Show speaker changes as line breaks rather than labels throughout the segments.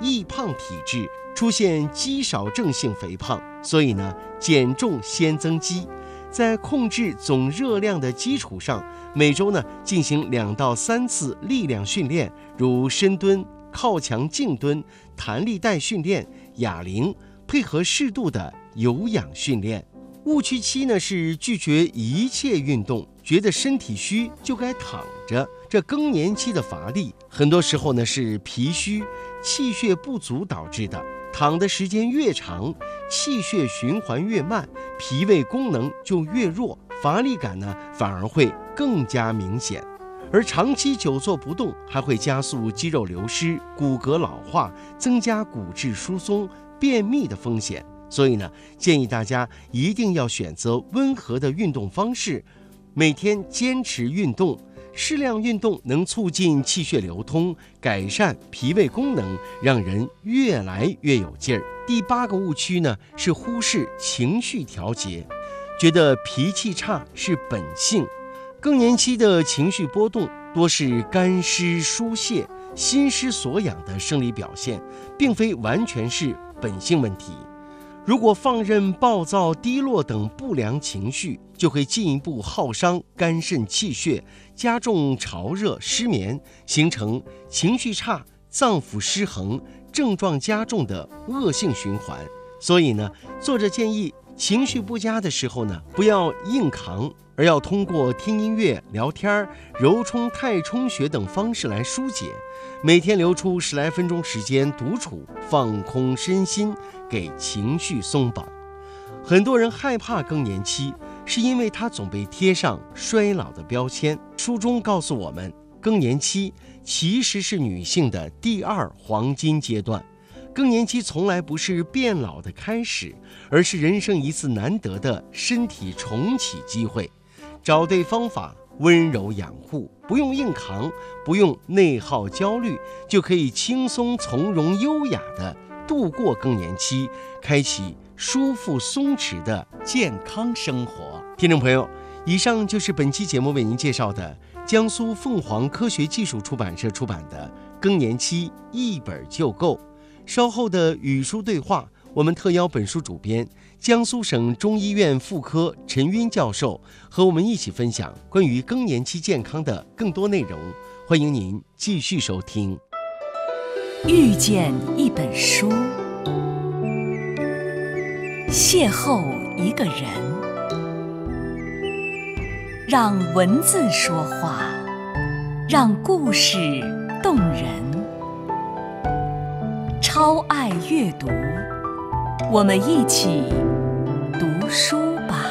易胖体质，出现肌少症性肥胖，所以呢，减重先增肌。在控制总热量的基础上，每周呢进行2到3次力量训练，如深蹲、靠墙静蹲、弹力带训练、哑铃，配合适度的有氧训练。误区期呢是拒绝一切运动，觉得身体虚就该躺着。这更年期的乏力，很多时候呢是脾虚、气血不足导致的。躺的时间越长，气血循环越慢，脾胃功能就越弱，乏力感呢反而会更加明显。而长期久坐不动，还会加速肌肉流失、骨骼老化，增加骨质疏松、便秘的风险。所以呢，建议大家一定要选择温和的运动方式，每天坚持运动。适量运动能促进气血流通，改善脾胃功能，让人越来越有劲儿。第8个误区呢是忽视情绪调节，觉得脾气差是本性。更年期的情绪波动多是干湿疏泄、心失所养的生理表现，并非完全是本性问题。如果放任暴躁、低落等不良情绪，就会进一步耗伤肝肾气血，加重潮热、失眠，形成情绪差、脏腑失衡、症状加重的恶性循环。所以呢，作者建议情绪不佳的时候呢，不要硬扛，而要通过听音乐、聊天、揉冲、太冲穴等方式来疏解。每天留出10来分钟时间独处，放空身心，给情绪松绑。很多人害怕更年期，是因为它总被贴上衰老的标签。书中告诉我们，更年期其实是女性的第2黄金阶段。更年期从来不是变老的开始，而是人生一次难得的身体重启机会。找对方法，温柔养护，不用硬扛，不用内耗焦虑，就可以轻松从容优雅地度过更年期，开启舒服松弛的健康生活。听众朋友，以上就是本期节目为您介绍的江苏凤凰科学技术出版社出版的《更年期一本就够》。稍后的语书对话，我们特邀本书主编江苏省中医院妇科陈晕教授和我们一起分享关于更年期健康的更多内容。欢迎您继续收听。
遇见一本书，邂逅一个人，让文字说话，让故事动人。超爱阅读，我们一起读书吧。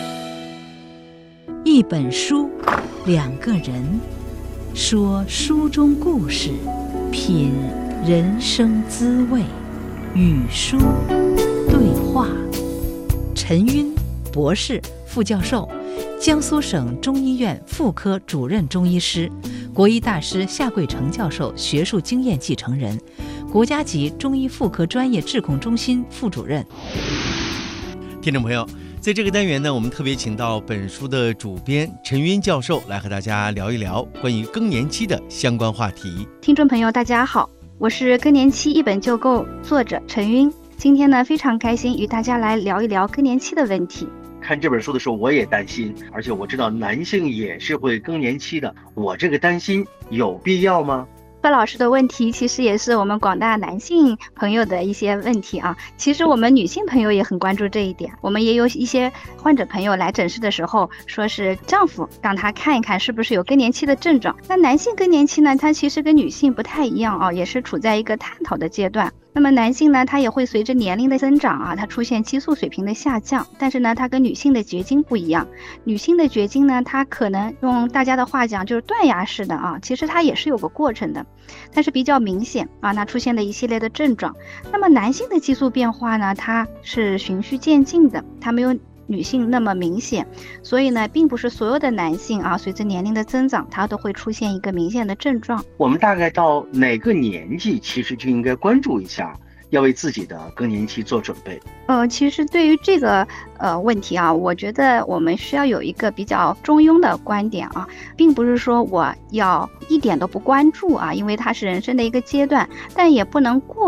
一本书，2个人，说书中故事，品人生滋味。语书对话。陈晕博士、副教授，江苏省中医院妇科主任中医师，国医大师夏桂成教授学术经验继承人，国家级中医妇科专业质控中心副主任。
听众朋友，在这个单元呢，我们特别请到本书的主编陈晕教授来和大家聊一聊关于更年期的相关话题。
听众朋友大家好，我是更年期一本就够作者陈晕。今天呢，非常开心与大家来聊一聊更年期的问题。
看这本书的时候我也担心，而且我知道男性也是会更年期的，我这个担心有必要吗？
范老师的问题其实也是我们广大男性朋友的一些问题啊。其实我们女性朋友也很关注这一点，我们也有一些患者朋友来诊室的时候说是丈夫让他看一看是不是有更年期的症状。那男性更年期呢，它其实跟女性不太一样啊，也是处在一个探讨的阶段。那么男性呢，他也会随着年龄的增长啊，他出现激素水平的下降，但是呢，他跟女性的绝经不一样。女性的绝经呢，它可能用大家的话讲就是断崖式的啊，其实它也是有个过程的，但是比较明显啊，那出现的一系列的症状。那么男性的激素变化呢，它是循序渐进的，它没有女性那么明显，所以呢，并不是所有的男性啊，随着年龄的增长，他都会出现一个明显的症状。
我们大概到哪个年纪，其实就应该关注一下，要为自己的更年期做准备。
其实对于这个问题啊，我觉得我们需要有一个比较中庸的观点啊，并不是说我要一点都不关注啊，因为它是人生的一个阶段，但也不能过